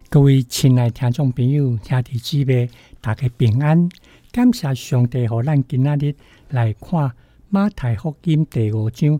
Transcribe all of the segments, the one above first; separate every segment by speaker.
Speaker 1: 各位亲爱听众朋友、兄弟姊妹，大家平安！感谢上帝，让咱今仔日来看马太福音第5章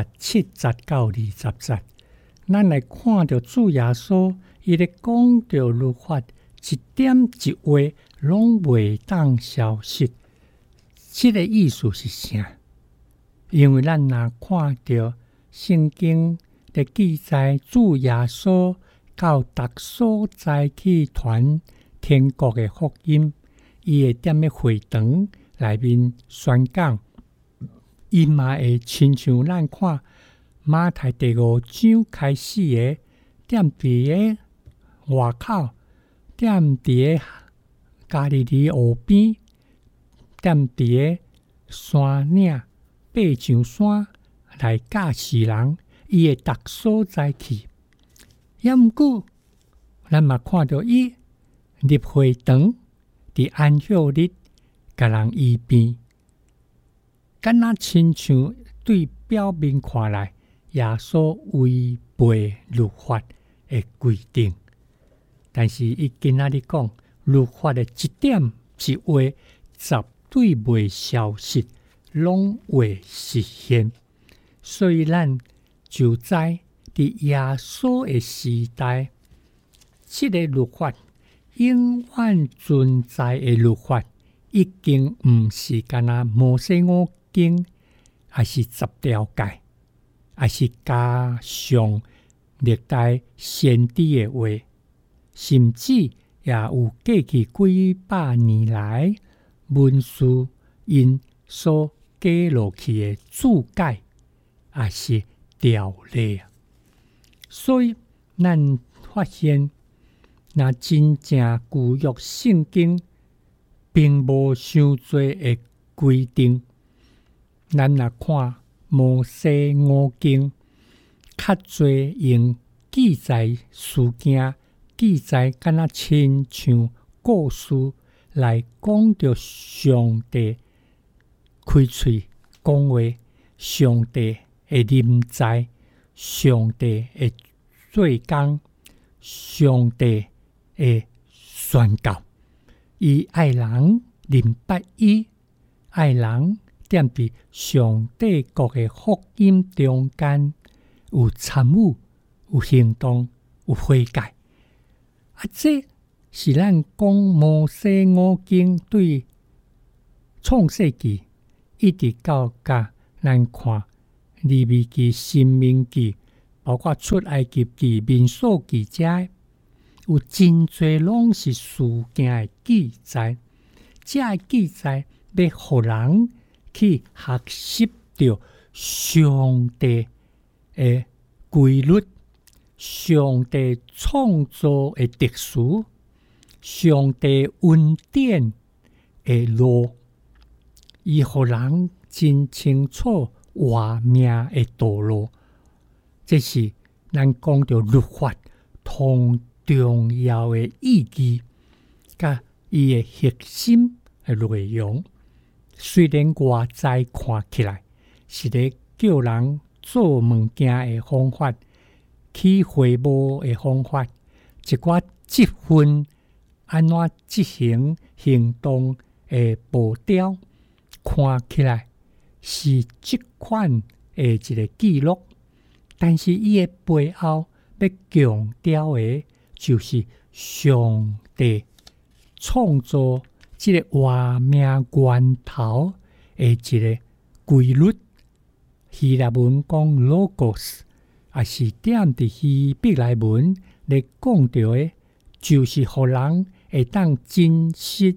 Speaker 1: 17、19、20节。咱来看到主耶稣，伊咧讲到律法一点一画，拢袂当消失。这个意思是啥？因为咱若看到圣经的记载，主耶稣到逐所在去传天国的福音，伊会踮咧会堂内面宣讲，伊嘛会亲像咱看马太第5章开始的，踮伫个外口，踮伫个加利利湖边，踮伫个山岭爬上山来教示人，伊会逐所在去。也毋过，咱嘛看到伊入会堂，伫安息日，甲人医病，敢若亲像对表面看来，耶稣违背律法的规定。但是伊今仔日讲，律法的一点一画，绝对袂消失，拢会实现。所以咱就知，伫耶稣的时代，这个律法永远存在的律法，已经毋是干那摩西五经，还是10条诫，还是加上历代先知的话，甚至也有过去几百年来文士因所记录去的注解，也是条例。所以，咱发现，若真正旧约圣经，并无伤多的规定。咱若看摩西五经，较侪用记载事件、记载敢若亲像故事来讲着上帝开喙讲话，上帝的临在。上帝的做工，上帝的宣告，伊爱人明白伊，爱人踮伫上帝国的福音中间，有参与，有行动，有悔改。这是咱讲摩西五经对创世纪一直到甲咱看利未记、申命记，包括出埃及记、民数记遮，有真侪拢是事件的记载。这记载要互人去学习到上帝的规律、上帝创造的特殊、上帝恩典的路，伊互人真清楚活命的道路。这是咱讲到律法同重要的意义，甲伊的核心的内容。虽然外在看起来是咧叫人做物件的方法，起会务的方法，一寡积分安怎执行行动的步调，看起来是这款的一个记录，但是伊的背后要强调的，就是上帝创造这个活命源头的一个规律。希腊文讲 logos， 也是踮伫希伯来文咧讲到的，就是互人会当真实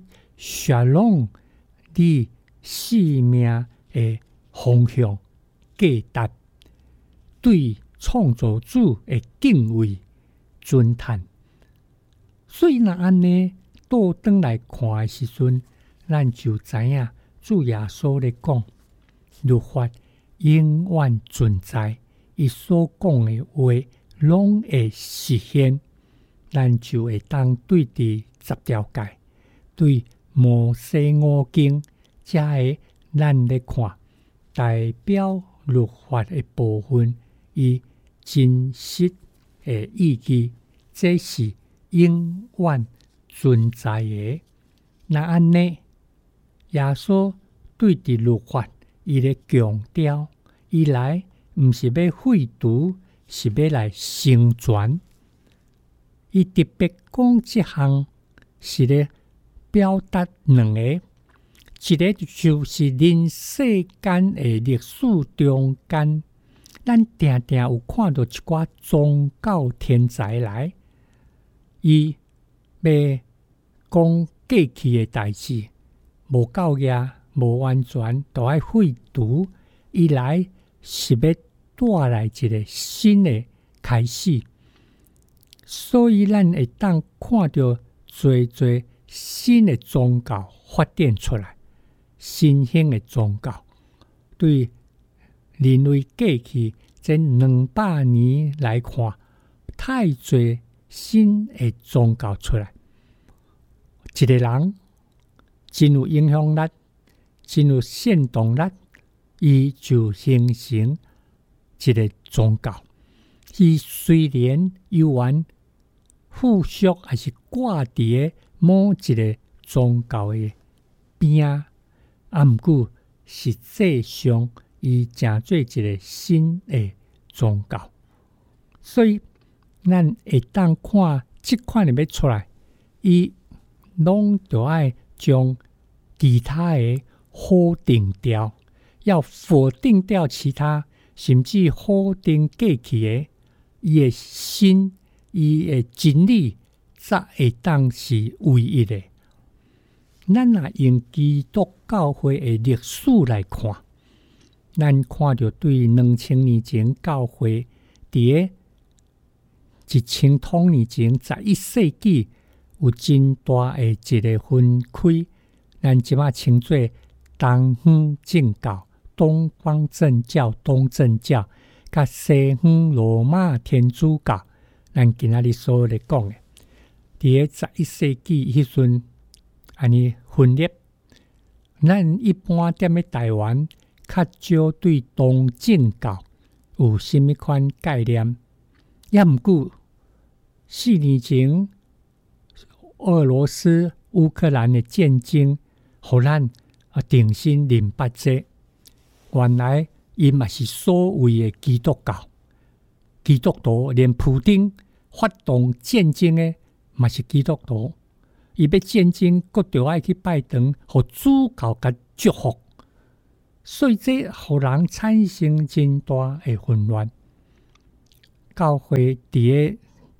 Speaker 1: shalom你生命的方向、价值，对创造主的敬畏、尊叹。所以若安尼倒转来看的时阵，咱就知影主耶稣咧讲，律法永远存在，伊所讲的话拢会实现。咱就会当对伫10条诫，对摩西五经，遮个咱咧看代表律法的部分，伊真实的意义，这是永远存在的。那安尼，耶稣对伫律法，伊咧强调，伊来毋是要废除，是要来成全。伊特别讲即项，是咧表达两个，一个就是人世间的历史中间，咱定定有看到一寡宗教天才来，伊要讲过去的代志，无够额，无完全，都爱废除。伊来是要带来一个新的开始，所以咱会当看到侪新的宗教发展出来，新兴的宗教对人类过去这200年来看，太侪新的宗教出来。一个人真有影响力，真有煽动力，伊就形成一个宗教。伊虽然有缘附属还是挂伫某一个宗教的边，毋过实际上伊成做一个新的宗教。所以咱会当看即款的要出来，伊拢就爱将其他的否定掉，要否定掉其他，甚至否定过去的，伊的心，伊的真理，才会当是唯一的。咱若用基督教会的历史来看，咱看到对2000年前教会伫1000多年前11世纪有真大的一个分开，咱即马称作东方正教、东方正教、东正教，甲西方罗马天主教。咱今仔日所咧讲的，伫11世纪迄阵，安尼分裂。咱一般踮咧台湾，较少对东正教有甚物款概念。也毋过4年前，俄罗斯、乌克兰的战争，互咱定心淋巴结。原来伊嘛是所谓的基督教，基督徒，连普丁发动战争的嘛是基督徒。伊要战争，佫着爱去拜堂，互主教甲祝福。所以这互人产生真大的混乱。教会伫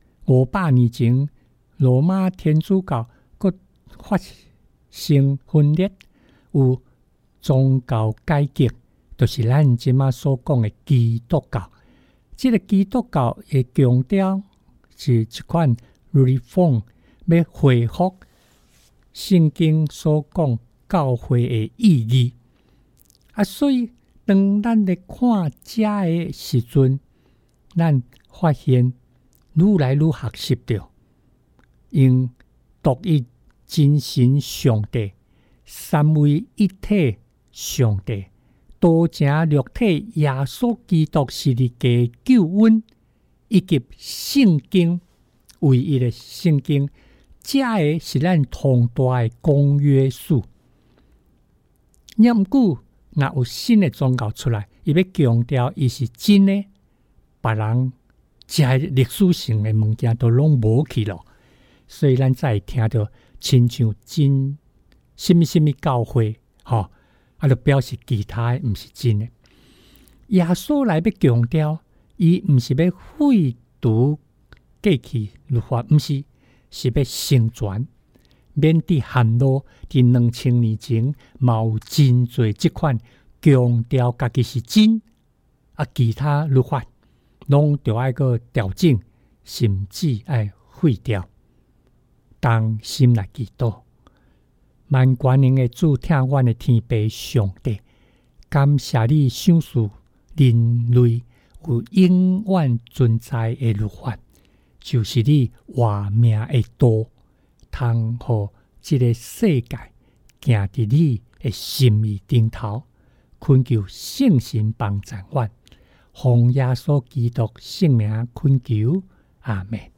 Speaker 1: 500年前，罗马天主教佫发生分裂，有宗教改革，就是咱即马所讲的基督教。这个基督教的强调是一款 reform， 要恢复圣经所讲教会的意义。所以当咱咧看遮的时阵，咱发现愈来愈学习到，用独一真神上帝、三位一体上帝、道成肉体耶稣基督是你嘅救恩，以及圣经唯一的圣经，这个是咱同大的公约数。也毋过，若有新的宗教出来，伊要强调伊是真的，别人这历史性的物件都拢无去咯。所以咱才会听到亲像真什么教会，就表示其他的毋是真的。耶稣来要强调，伊毋是要废除过去律法，毋是，是要成全。免得含路伫2000年前，嘛有真侪即款强调家己是真，其他律法拢着爱个调整，甚至爱废掉。当心来祈祷，万全能的主，听阮的天父上帝，感谢你赏赐人类有永远存在的律法，就是你活命的道，通互这个世界行伫你的心意顶头，恳求圣神帮助阮，奉耶稣基督圣名恳求，阿们。